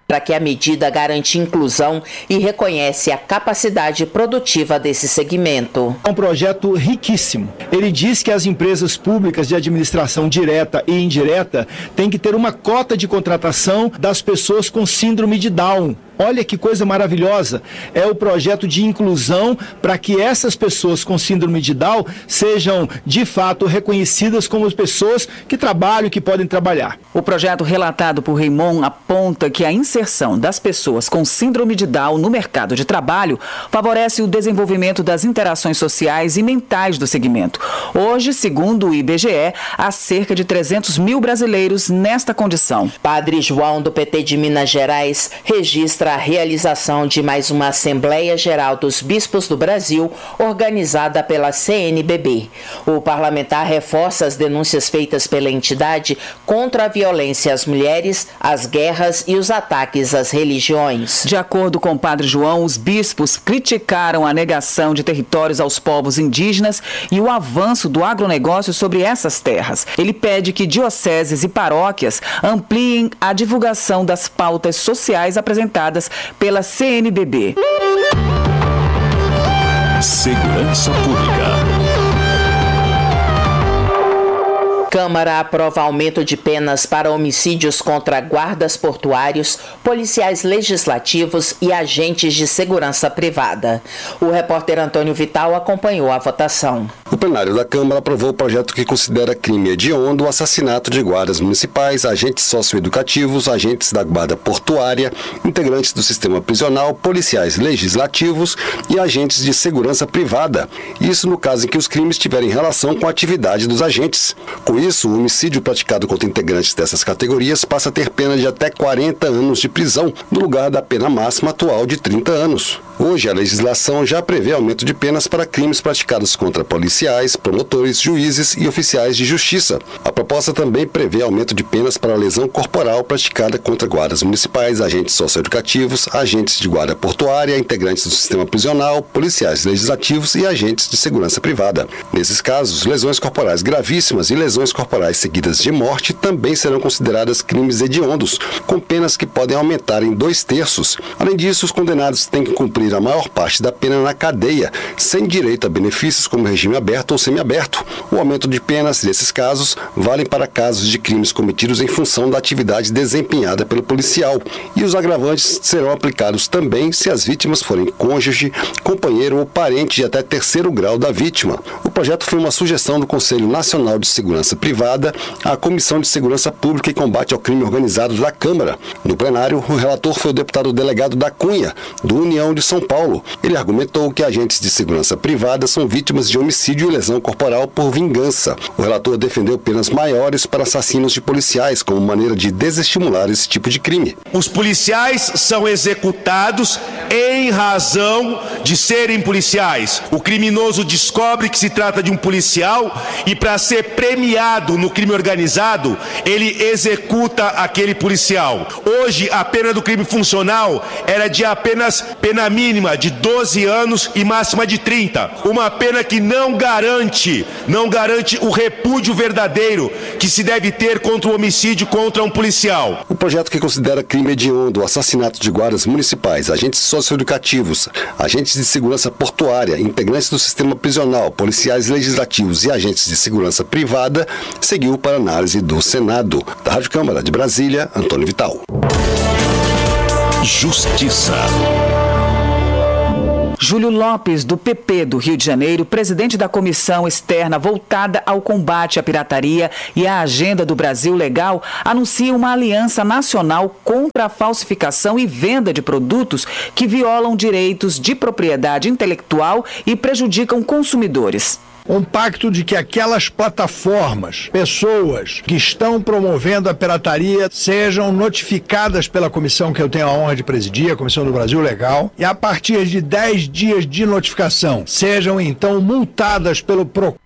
para que a medida garante inclusão e reconhece a capacidade produtiva desse segmento. É um projeto riquíssimo. Ele diz que as empresas públicas de administração direta e indireta têm que ter uma cota de contratação das pessoas com síndrome de Down. Olha que coisa maravilhosa, é o projeto de inclusão para que essas pessoas com síndrome de Down sejam, de fato, reconhecidas como pessoas que trabalham e que podem trabalhar. O projeto relatado por Raymond aponta que a inserção das pessoas com síndrome de Down no mercado de trabalho favorece o desenvolvimento das interações sociais e mentais do segmento. Hoje, segundo o IBGE, há cerca de 300 mil brasileiros nesta condição. Padre João, do PT de Minas Gerais, registra a realização de mais uma Assembleia Geral dos Bispos do Brasil, organizada pela CNBB. O parlamentar reforça as denúncias feitas pela entidade contra a violência às mulheres, as guerras e os ataques às religiões. De acordo com o Padre João, os bispos criticaram a negação de territórios aos povos indígenas e o avanço do agronegócio sobre essas terras. Ele pede que dioceses e paróquias ampliem a divulgação das pautas sociais apresentadas pela CNBB. Segurança Pública. Câmara aprova aumento de penas para homicídios contra guardas portuários, policiais legislativos e agentes de segurança privada. O repórter Antônio Vital acompanhou a votação. O plenário da Câmara aprovou o projeto que considera crime hediondo o assassinato de guardas municipais, agentes socioeducativos, agentes da guarda portuária, integrantes do sistema prisional, policiais legislativos e agentes de segurança privada. Isso no caso em que os crimes tiverem relação com a atividade dos agentes. Com isso, o homicídio praticado contra integrantes dessas categorias passa a ter pena de até 40 anos de prisão, no lugar da pena máxima atual de 30 anos. Hoje, a legislação já prevê aumento de penas para crimes praticados contra policiais, promotores, juízes e oficiais de justiça. A proposta também prevê aumento de penas para a lesão corporal praticada contra guardas municipais, agentes socioeducativos, agentes de guarda portuária, integrantes do sistema prisional, policiais legislativos e agentes de segurança privada. Nesses casos, lesões corporais gravíssimas e lesões corporais seguidas de morte também serão consideradas crimes hediondos, com penas que podem aumentar em 2/3. Além disso, os condenados têm que cumprir a maior parte da pena na cadeia, sem direito a benefícios como regime aberto ou semiaberto. O aumento de penas desses casos valem para casos de crimes cometidos em função da atividade desempenhada pelo policial, e os agravantes serão aplicados também se as vítimas forem cônjuge, companheiro ou parente de até 3º grau da vítima. O projeto foi uma sugestão do Conselho Nacional de Segurança Privada à Comissão de Segurança Pública e Combate ao Crime Organizado da Câmara. No plenário, o relator foi o deputado delegado da Cunha, do União de São Paulo. Ele argumentou que agentes de segurança privada são vítimas de homicídio e lesão corporal por vingança. O relator defendeu penas maiores para assassinos de policiais, como maneira de desestimular esse tipo de crime. Os policiais são executados em razão de serem policiais. O criminoso descobre que se trata de um policial e, para ser premiado no crime organizado, ele executa aquele policial. Hoje, a pena do crime funcional era de apenas pena mínima de 12 anos e máxima de 30. Uma pena que não garante o repúdio verdadeiro que se deve ter contra o homicídio contra um policial. O projeto que considera crime hediondo o assassinato de guardas municipais, agentes socioeducativos, agentes de segurança portuária, integrantes do sistema prisional, policiais legislativos e agentes de segurança privada seguiu para análise do Senado. Da Rádio Câmara de Brasília, Antônio Vital. Justiça. Júlio Lopes, do PP do Rio de Janeiro, presidente da comissão externa voltada ao combate à pirataria e à agenda do Brasil Legal, anuncia uma aliança nacional contra a falsificação e venda de produtos que violam direitos de propriedade intelectual e prejudicam consumidores. Um pacto de que aquelas plataformas, pessoas que estão promovendo a pirataria sejam notificadas pela comissão que eu tenho a honra de presidir, a Comissão do Brasil Legal, e a partir de 10 dias de notificação sejam então multadas pelo PROCON